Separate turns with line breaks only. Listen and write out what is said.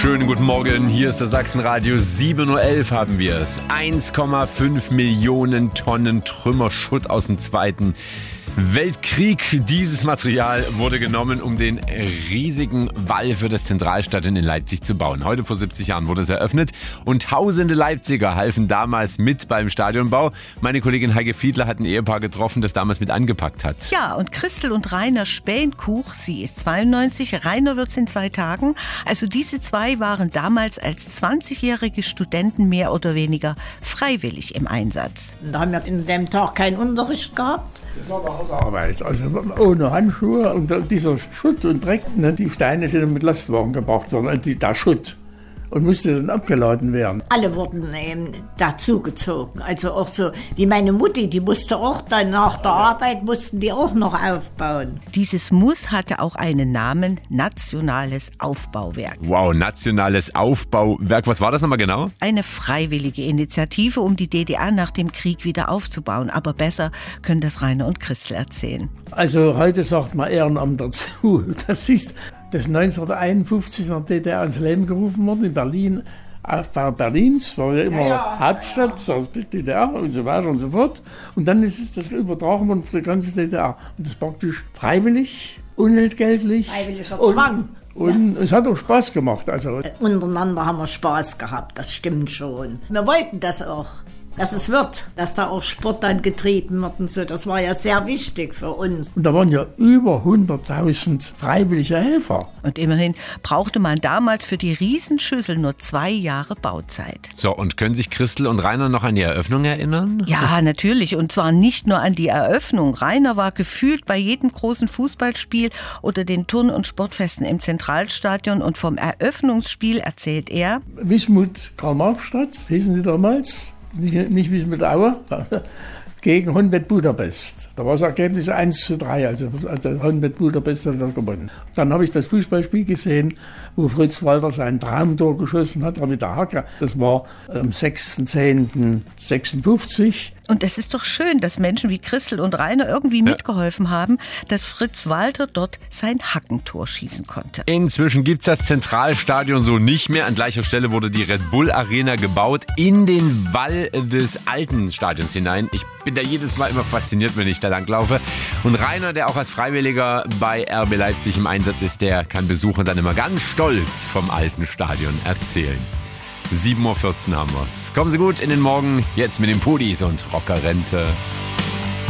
Schönen guten Morgen, hier ist das Sachsenradio. 7.11 Uhr haben wir es. 1,5 Millionen Tonnen Trümmerschutt aus dem Zweiten Weltkrieg. Dieses Material wurde genommen, um den riesigen Wall für das Zentralstadion in Leipzig zu bauen. Heute vor 70 Jahren wurde es eröffnet und tausende Leipziger halfen damals mit beim Stadionbau. Meine Kollegin Heike Fiedler hat ein Ehepaar getroffen, das damals mit angepackt hat.
Ja, und Christel und Rainer Spähnkuch, sie ist 92, Rainer wird's in 2 Tagen. Also diese zwei waren damals als 20-jährige Studenten mehr oder weniger freiwillig im Einsatz.
Da haben wir in dem Tag keinen Unterricht gehabt.
Das war eine harte Arbeit, also ohne Handschuhe und dieser Schutt und Dreck, die Steine sind mit Lastwagen gebracht worden, der Schutt, und musste dann abgeladen werden.
Alle wurden dazugezogen, also auch so wie meine Mutti, die musste auch dann nach der Arbeit, mussten die auch noch aufbauen.
Dieses Muss hatte auch einen Namen, Nationales Aufbauwerk.
Wow, Nationales Aufbauwerk, was war das nochmal genau?
Eine freiwillige Initiative, um die DDR nach dem Krieg wieder aufzubauen. Aber besser können das Rainer und Christel erzählen.
Also heute sagt man Ehrenamt dazu. Das ist 1951 in der DDR ins Leben gerufen worden, in Berlin. Aufbau Berlins, war ja immer Hauptstadt, die DDR und so weiter und so fort. Und dann ist das übertragen worden für die ganze DDR. Und das ist praktisch freiwillig, unentgeltlich.
Freiwilliger Zwang.
Und es hat auch Spaß gemacht. Also
Untereinander haben wir Spaß gehabt, das stimmt schon. Wir wollten das auch, dass es wird, dass da auch Sport dann getrieben wird und so. Das war ja sehr wichtig für uns.
Und da waren ja über 100.000 freiwillige Helfer.
Und immerhin brauchte man damals für die Riesenschüssel nur 2 Jahre Bauzeit.
So, und können sich Christel und Rainer noch an die Eröffnung erinnern?
Ja, natürlich. Und zwar nicht nur an die Eröffnung. Rainer war gefühlt bei jedem großen Fußballspiel oder den Turn- und Sportfesten im Zentralstadion. Und vom Eröffnungsspiel erzählt er:
Wismut Karl-Marx-Stadt hießen die damals. Nicht Wismut Aue, gegen Honved Budapest. Da war das Ergebnis 1:3, also Honved Budapest hat dann gewonnen. Dann habe ich das Fußballspiel gesehen, wo Fritz Walter sein Traumtor geschossen hat, mit der Hacke. Das war am 6.10.56.
Und es ist doch schön, dass Menschen wie Christel und Rainer irgendwie mitgeholfen haben, dass Fritz Walter dort sein Hackentor schießen konnte.
Inzwischen gibt es das Zentralstadion so nicht mehr. An gleicher Stelle wurde die Red Bull Arena gebaut, in den Wall des alten Stadions hinein. Ich bin da jedes Mal immer fasziniert, wenn ich da langlaufe. Und Rainer, der auch als Freiwilliger bei RB Leipzig im Einsatz ist, der kann Besuchern dann immer ganz stolz vom alten Stadion erzählen. 7.14 Uhr haben wir's. Kommen Sie gut in den Morgen, jetzt mit den Pudis und Rockerrente.